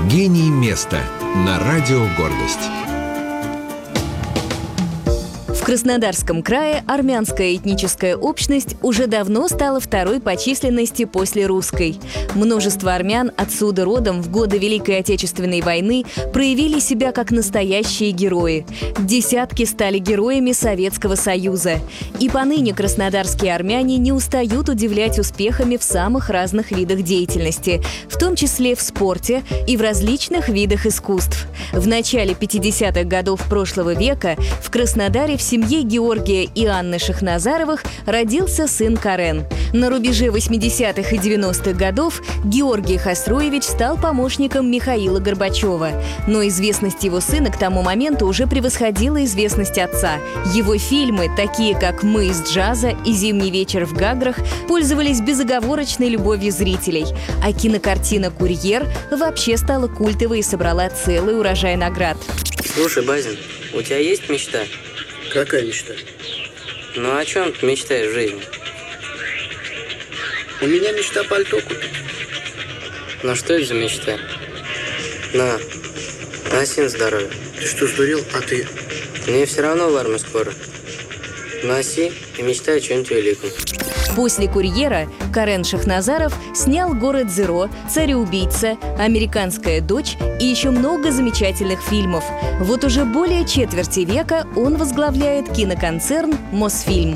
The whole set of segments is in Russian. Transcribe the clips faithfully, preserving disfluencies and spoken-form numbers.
Гений места на радио «Гордость». В Краснодарском крае армянская этническая общность уже давно стала второй по численности после русской. Множество армян отсюда родом в годы Великой Отечественной войны проявили себя как настоящие герои. Десятки стали героями Советского Союза. И поныне краснодарские армяне не устают удивлять успехами в самых разных видах деятельности, в том числе в спорте и в различных видах искусств. В начале пятидесятых годов прошлого века в Краснодаре в семье Георгия и Анны Шахназаровых родился сын Карен. На рубеже восьмидесятых и девяностых годов Георгий Хасроевич стал помощником Михаила Горбачева. Но известность его сына к тому моменту уже превосходила известность отца. Его фильмы, такие как «Мы из джаза» и «Зимний вечер в Гаграх», пользовались безоговорочной любовью зрителей. А кинокартина «Курьер» вообще стала культовой и собрала целый урожай наград. Слушай, Базин, у тебя есть мечта? Какая мечта? Ну о чем ты мечтаешь в жизни? У меня мечта пальто купить. Ну что это за мечта? На, носи на здоровье. Ты что, сдурел? А ты? Мне все равно в армию скоро. Носи и мечтай о чем-нибудь великом. После «Курьера» Карен Шахназаров снял «Город Зеро», «Цареубийца», «Американская дочь» и еще много замечательных фильмов. Вот уже более четверти века он возглавляет киноконцерн «Мосфильм».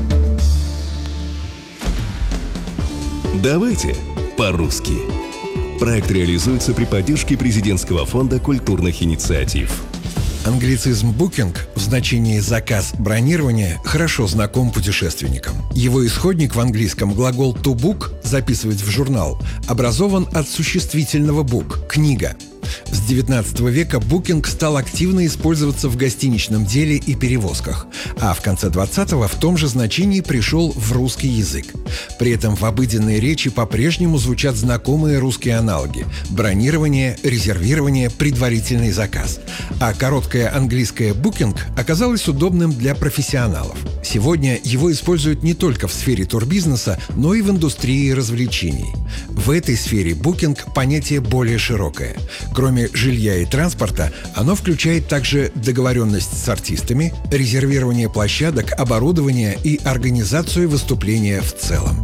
Давайте по-русски. Проект реализуется при поддержке Президентского фонда культурных инициатив. Англицизм «букинг» в значении «заказ», «бронирование» хорошо знаком путешественникам. Его исходник в английском глагол «to book» – «записывать в журнал» образован от существительного «book» – «книга». С девятнадцатого века букинг стал активно использоваться в гостиничном деле и перевозках, а в конце двадцатого в том же значении пришел в русский язык. При этом в обыденной речи по-прежнему звучат знакомые русские аналоги – бронирование, резервирование, предварительный заказ. А короткое английское «букинг» оказалось удобным для профессионалов. Сегодня его используют не только в сфере турбизнеса, но и в индустрии развлечений. В этой сфере букинг – понятие более широкое. Кроме жилья и транспорта, оно включает также договоренность с артистами, резервирование площадок, оборудование и организацию выступления в целом.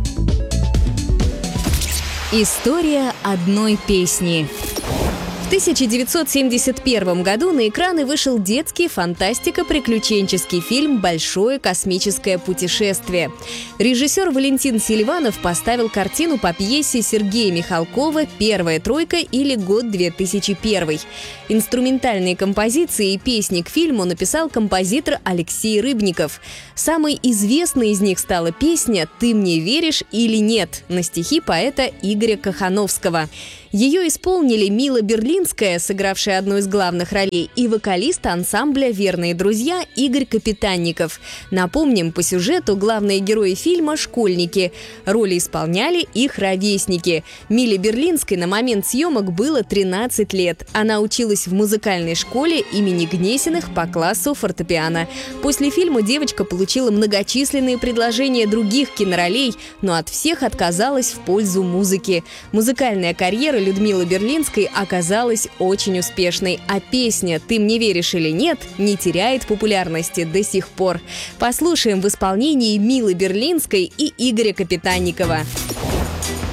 История одной песни. В тысяча девятьсот семьдесят первом году на экраны вышел детский фантастико-приключенческий фильм «Большое космическое путешествие». Режиссер Валентин Селиванов поставил картину по пьесе Сергея Михалкова «Первая тройка» или «Год две тысячи первый». Инструментальные композиции и песни к фильму написал композитор Алексей Рыбников. Самой известной из них стала песня «Ты мне веришь или нет» на стихи поэта Игоря Кохановского. Ее исполнили Мила Берлинская, сыгравшая одну из главных ролей, и вокалист ансамбля «Верные друзья» Игорь Капитанников. Напомним, по сюжету главные герои фильма – школьники. Роли исполняли их ровесники. Миле Берлинской на момент съемок было тринадцать лет. Она училась в музыкальной школе имени Гнесиных по классу фортепиано. После фильма девочка получила многочисленные предложения других киноролей, но от всех отказалась в пользу музыки. Музыкальная карьера Людмилы Берлинской оказалась очень успешной, а песня «Ты мне веришь или нет» не теряет популярности до сих пор. Послушаем в исполнении Милы Берлинской и Игоря Капитанникова.